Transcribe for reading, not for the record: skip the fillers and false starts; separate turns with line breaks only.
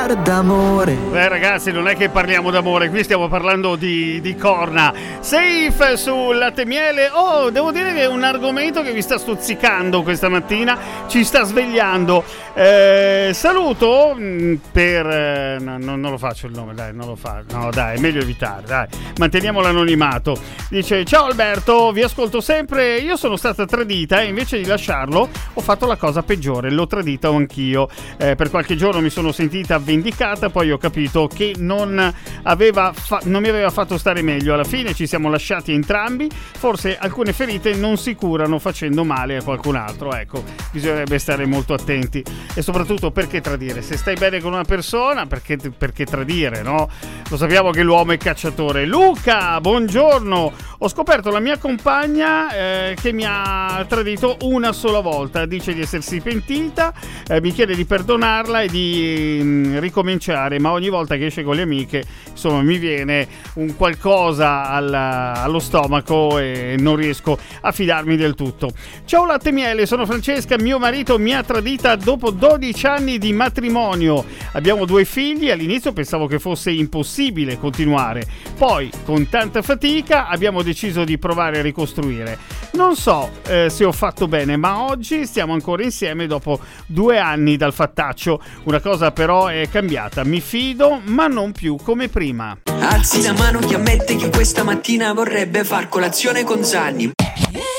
parlare d'amore.
Ragazzi, non è che parliamo d'amore, qui stiamo parlando di corna. Safe sul latte e miele. Oh, devo dire che è un argomento che vi sta stuzzicando questa mattina, ci sta svegliando. Saluto per non lo faccio il nome, dai, non lo fa. No, dai, è meglio evitare, dai. Manteniamo l'anonimato. Dice: ciao Alberto, vi ascolto sempre. Io sono stata tradita e invece di lasciarlo ho fatto la cosa peggiore, l'ho tradita anch'io. Per qualche giorno mi sono sentita vendicata, poi ho capito che non mi aveva fatto stare meglio. Alla fine ci siamo lasciati entrambi. Forse alcune ferite non si curano facendo male a qualcun altro. Ecco, bisognerebbe stare molto attenti. E soprattutto, perché tradire? Se stai bene con una persona, perché tradire, no? Lo sappiamo che l'uomo è cacciatore. Luca, buongiorno. Ho scoperto la mia compagna che mi ha tradito una sola volta. Dice di essersi pentita, mi chiede di perdonarla e di ricominciare, ma ogni volta che esce con le amiche, insomma, mi viene un qualcosa allo stomaco e non riesco a fidarmi del tutto. Ciao latte e miele, sono Francesca, mio marito mi ha tradita dopo 12 anni di matrimonio. Abbiamo 2 figli, all'inizio pensavo che fosse impossibile continuare, poi con tanta fatica abbiamo deciso di provare a ricostruire. Non so se ho fatto bene, ma oggi stiamo ancora insieme dopo 2 anni dal fattaccio. Una cosa però è cambiata, mi fido ma non più come prima.
Alzi la mano chi ammette che questa mattina vorrebbe far colazione con Zanni.